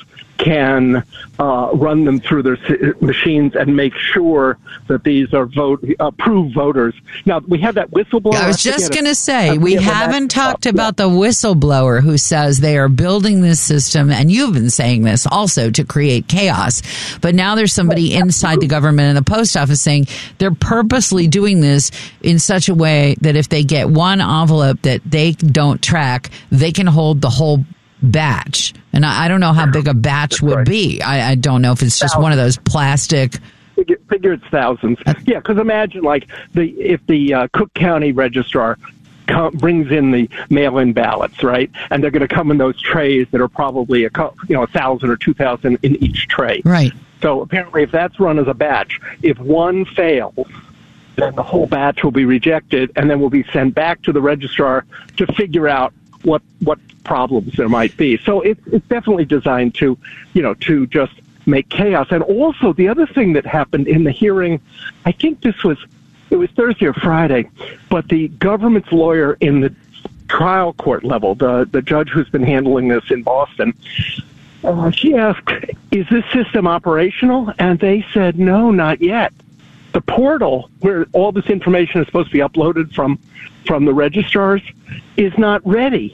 can uh, run them through their machines and make sure that these are vote approved voters. Now, we have that whistleblower. I was just going to say, we haven't talked about the whistleblower who says they are building this system, and you've been saying this also, to create chaos. But now there's somebody inside the government and the post office saying they're purposely doing this in such a way that if they get one envelope that they don't track, they can hold the whole batch. And I, I don't know how big a batch That's would right. be. I, I don't know if it's just thousands. one of those plastic. Figure, figure it's thousands. Yeah, because imagine like the if the uh, Cook County registrar com- brings in the mail-in ballots, right? And they're going to come in those trays that are probably a co- you know a thousand or two thousand in each tray. Right. So apparently, if that's run as a batch, if one fails, then the whole batch will be rejected, and then will be sent back to the registrar to figure out what what problems there might be. So it's it's definitely designed to, you know, to just make chaos. And also the other thing that happened in the hearing, I think this was it was Thursday or Friday, but the government's lawyer in the trial court level, the the judge who's been handling this in Boston, Uh, she asked, is this system operational? And they said, no, not yet. The portal where all this information is supposed to be uploaded from from the registrars is not ready.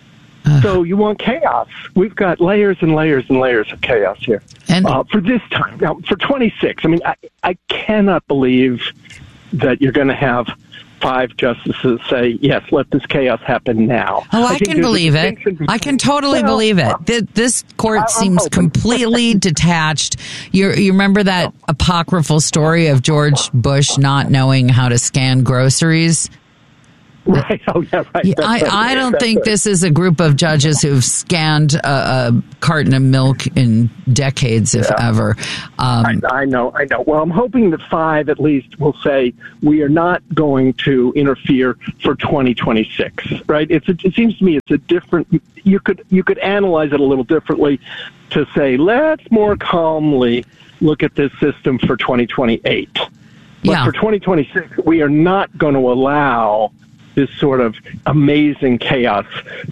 Uh, so you want chaos. We've got layers and layers and layers of chaos here. And uh, for this time. Now, for twenty-six, I mean, I, I cannot believe that you're going to have five justices say, yes, let this chaos happen now. Oh, I, I can believe it. I can totally well, believe it. This court I, seems completely detached. You, you remember that apocryphal story of George Bush not knowing how to scan groceries? Right. Oh, yeah, right. Yeah, I, right. I don't That's think right. this is a group of judges who've scanned a, a carton of milk in decades, if yeah. ever. Um, I, I know, I know. Well, I'm hoping that five at least will say we are not going to interfere for twenty twenty-six. Right? It's a, it seems to me it's a different. You could you could analyze it a little differently to say let's more calmly look at this system for twenty twenty-eight. But yeah. for twenty twenty-six, we are not going to allow this sort of amazing chaos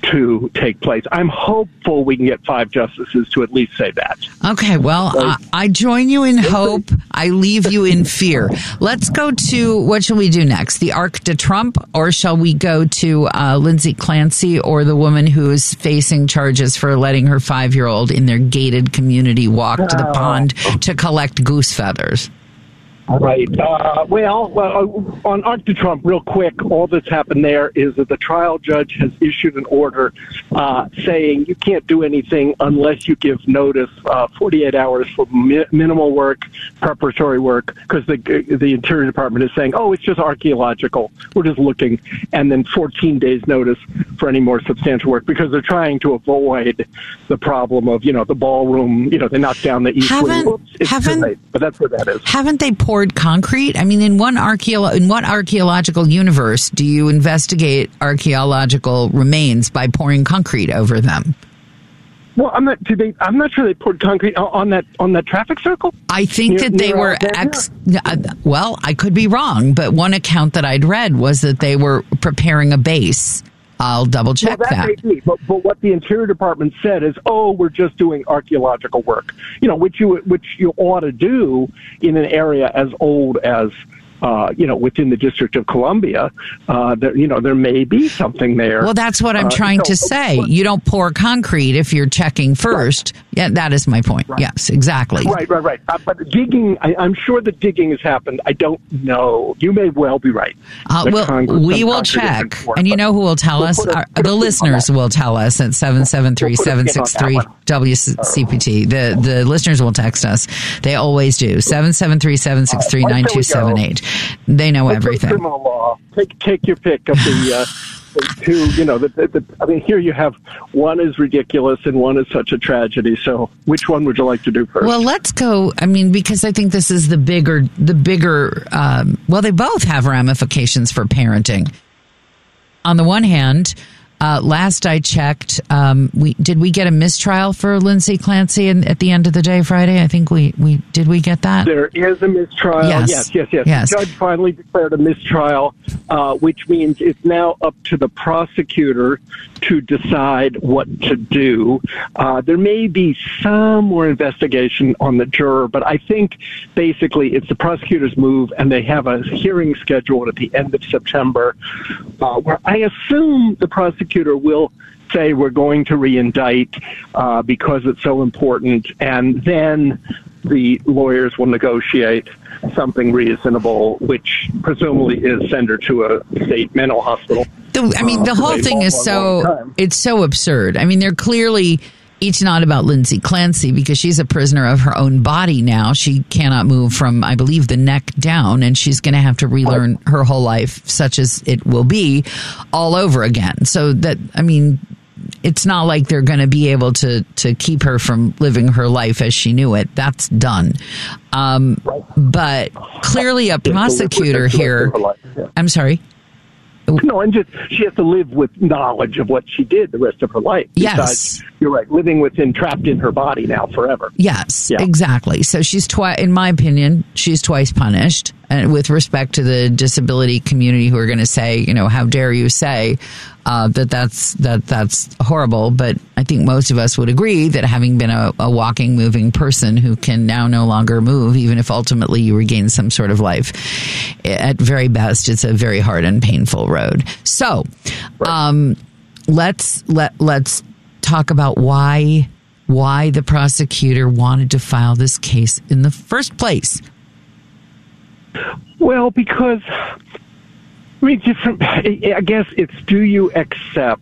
to take place. I'm hopeful we can get five justices to at least say that. Okay, well, I, I join you in hope. I leave you in fear. Let's go to, what shall we do next? The Arc de Trump, or shall we go to uh, Lindsay Clancy, or the woman who is facing charges for letting her five-year-old in their gated community walk to the pond to collect goose feathers? Right. Uh, well, well, on Arc de Trump, real quick, all that's happened there is that the trial judge has issued an order uh, saying you can't do anything unless you give notice, uh, forty-eight hours for mi- minimal work, preparatory work, because the the Interior Department is saying, oh, it's just archaeological. We're just looking. And then fourteen days notice for any more substantial work, because they're trying to avoid the problem of, you know, the ballroom, you know, they knocked down the east wing. Oops, it's too late, but that's what that is. Haven't they poured concrete? I mean, in one archaeo- in what archaeological universe do you investigate archaeological remains by pouring concrete over them? Well, I'm not. Did they, I'm not sure they poured concrete on that on that traffic circle. I think near, that they were. Ex- uh, well, I could be wrong, but one account that I'd read was that they were preparing a base. I'll double check well, that. that. May be, but, but what the Interior Department said is, oh, we're just doing archaeological work. You know, which you which you ought to do in an area as old as. Uh, you know, within the District of Columbia, uh, there, you know, there may be something there. Well, that's what I'm uh, trying so, to say. You don't pour concrete if you're checking first. Right. Yeah, that is my point. Right. Yes, exactly. Right, right, right. Uh, but digging, I, I'm sure that digging has happened. I don't know. You may well be right. Uh, well, Congress, we will check. And you know who will tell we'll us? A, Our, the listeners will tell us at seven seven three, seven six three, W C P T. The, the listeners will text us. They always do. seven seven three, seven six three, nine two seven eight. They know Let's everything. Criminal law. Take take your pick of the uh, two. You know, the, the, the, I mean, here you have one is ridiculous and one is such a tragedy. So, which one would you like to do first? Well, let's go. I mean, because I think this is the bigger, the bigger. Um, well, they both have ramifications for parenting. On the one hand. Uh, last I checked, um, we did we get a mistrial for Lindsay Clancy in, at the end of the day Friday? I think we, we did we get that? There is a mistrial. Yes, yes, yes. yes. yes. The judge finally declared a mistrial, uh, which means it's now up to the prosecutor to decide what to do. Uh, there may be some more investigation on the juror, but I think basically it's the prosecutor's move, and they have a hearing scheduled at the end of September, uh, where I assume the prosecutor will say we're going to re-indict uh, because it's so important, and then the lawyers will negotiate something reasonable, which presumably is send her to a state mental hospital. The, I mean, the whole uh, thing is so, it's so absurd. I mean, they're clearly each not about Lindsay Clancy because she's a prisoner of her own body now. She cannot move from, I believe, the neck down, and she's going to have to relearn her whole life, such as it will be, all over again. So that, I mean, it's not like they're going to be able to, to keep her from living her life as she knew it. That's done. Um, but clearly a prosecutor here, I'm sorry. No, and just she has to live with knowledge of what she did the rest of her life. Yes. Besides, you're right, living within, trapped in her body now forever. Yes, yeah. Exactly. So she's twice, in my opinion, she's twice punished. And with respect to the disability community who are going to say, you know, how dare you say uh, that that's that that's horrible. But I think most of us would agree that having been a, a walking, moving person who can now no longer move, even if ultimately you regain some sort of life, at very best, it's a very hard and painful road. So, um, let's let let's talk about why why the prosecutor wanted to file this case in the first place. Well, because I mean, different. I guess it's, do you accept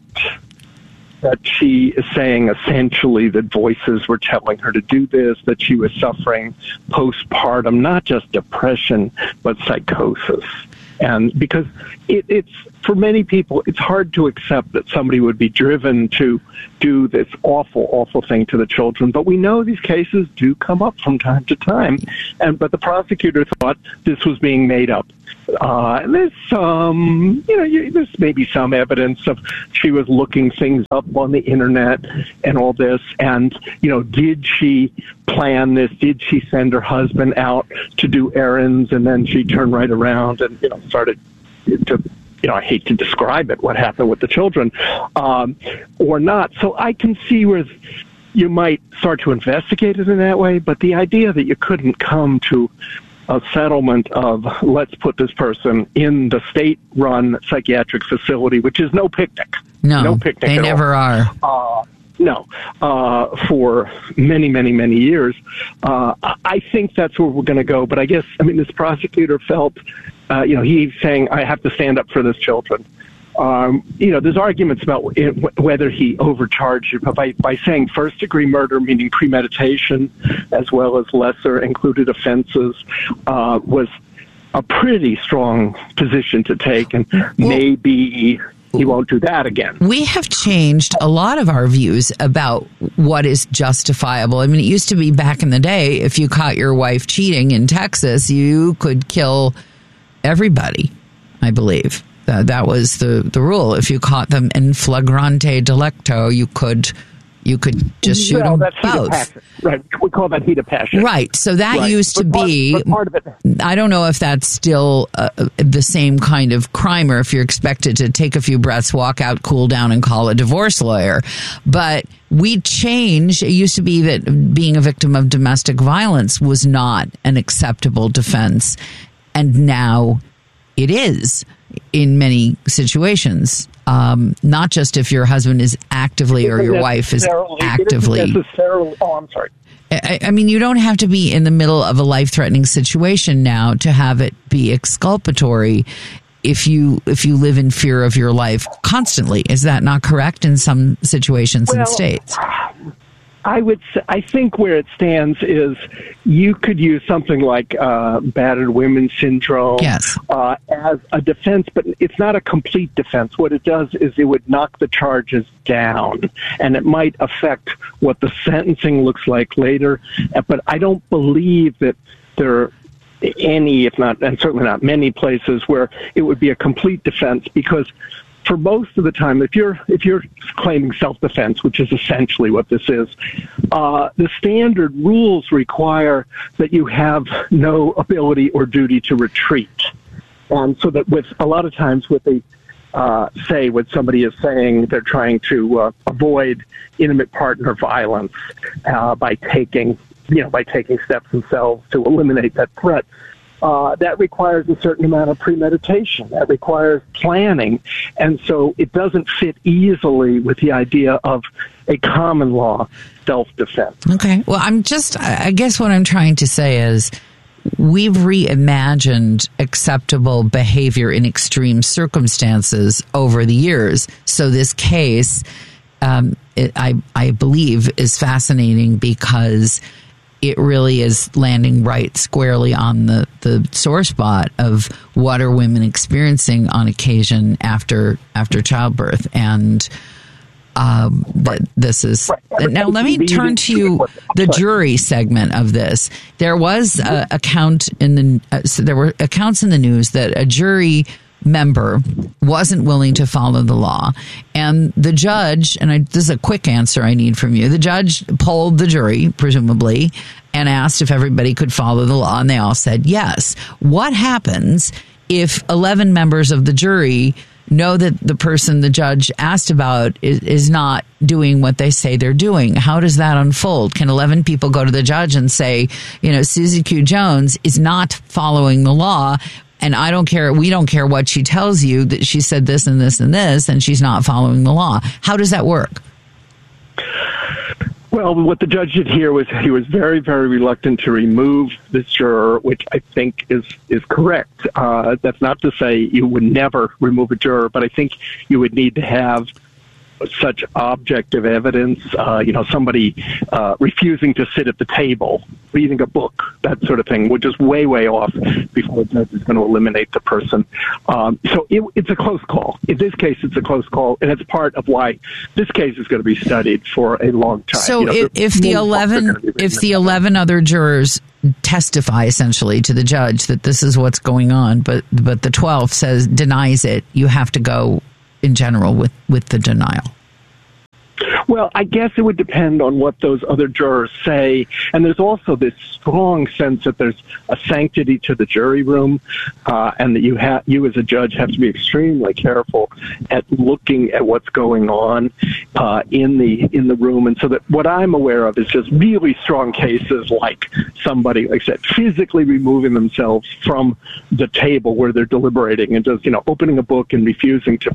that she is saying essentially that voices were telling her to do this, that she was suffering postpartum, not just depression, but psychosis? And because it, it's, for many people, it's hard to accept that somebody would be driven to do this awful, awful thing to the children. But we know these cases do come up from time to time. And but the prosecutor thought this was being made up. Uh, and there's some, you know, you, there's maybe some evidence of she was looking things up on the internet and all this. And, you know, did she plan this? Did she send her husband out to do errands? And then she turned right around and, you know, started to, you know, I hate to describe it, what happened with the children, um, or not. So I can see where you might start to investigate it in that way. But the idea that you couldn't come to a settlement of let's put this person in the state-run psychiatric facility, which is no picnic. No, no picnic they at never all. are. Uh, no, uh, for many, many, many years. Uh, I think that's where we're going to go. But I guess, I mean, this prosecutor felt, uh, you know, he's saying, I have to stand up for this children. Um, you know, there's arguments about it, whether he overcharged it, but by, by saying first-degree murder, meaning premeditation, as well as lesser included offenses, uh, was a pretty strong position to take, and well, maybe he won't do that again. We have changed a lot of our views about what is justifiable. I mean, it used to be back in the day, if you caught your wife cheating in Texas, you could kill everybody, I believe. Uh, that was the, the rule. If you caught them in flagrante delicto, you could you could just shoot well, them that's both. Passion. Right, we call that heat of passion. Right. So that right. used to but be. Part, part of it. I don't know if that's still uh, the same kind of crime, or if you're expected to take a few breaths, walk out, cool down, and call a divorce lawyer. But we changed. It used to be that being a victim of domestic violence was not an acceptable defense, and now it is. In many situations, um, not just if your husband is actively or your wife is actively. Necessarily, oh, I'm sorry. I, I mean, you don't have to be in the middle of a life-threatening situation now to have it be exculpatory. If you if you live in fear of your life constantly, is that not correct in some situations well, and states? I would. I think where it stands is you could use something like uh, battered women syndrome yes. uh, as a defense, but it's not a complete defense. What it does is it would knock the charges down, and it might affect what the sentencing looks like later. But I don't believe that there are any, if not, and certainly not many places where it would be a complete defense, because for most of the time, if you're if you're claiming self-defense, which is essentially what this is, uh, the standard rules require that you have no ability or duty to retreat. And so that with a lot of times what they uh, say, when somebody is saying they're trying to uh, avoid intimate partner violence uh, by taking, you know, by taking steps themselves to eliminate that threat, Uh, that requires a certain amount of premeditation. That requires planning. And so it doesn't fit easily with the idea of a common law self-defense. Okay. Well, I'm just, I guess what I'm trying to say is we've reimagined acceptable behavior in extreme circumstances over the years. So this case, um, it, I, I believe, is fascinating because it really is landing right squarely on the, the sore spot of what are women experiencing on occasion after after childbirth. And um, right. th- this is... Right. Now, let me turn to you, the jury segment of this. There was a account in the... Uh, so there were accounts in the news that a jury member wasn't willing to follow the law, and the judge, and I, this is a quick answer I need from you, the judge polled the jury, presumably, and asked if everybody could follow the law, and they all said yes. What happens if eleven members of the jury know that the person the judge asked about is, is not doing what they say they're doing. How does that unfold? Can eleven people go to the judge and say, you know, Susie Q. Jones is not following the law, and I don't care, we don't care what she tells you, that she said this and this and this, and she's not following the law. How does that work? Well, what the judge did here was he was very, very reluctant to remove this juror, which I think is is correct. Uh, that's not to say you would never remove a juror, but I think you would need to have such objective evidence, uh, you know, somebody uh, refusing to sit at the table, reading a book, that sort of thing, which is way, way off before the judge is going to eliminate the person. Um, so it, it's a close call. In this case, it's a close call, and it's part of why this case is going to be studied for a long time. So you know, if, if the eleven, if the eleven other jurors testify essentially to the judge that this is what's going on, but but the twelfth says denies it, you have to go in general with, with the denial. Well, I guess it would depend on what those other jurors say. And there's also this strong sense that there's a sanctity to the jury room, uh, and that you have, you as a judge have to be extremely careful at looking at what's going on uh, in the in the room. And so that what I'm aware of is just really strong cases like somebody, like I said, physically removing themselves from the table where they're deliberating and just, you know, opening a book and refusing to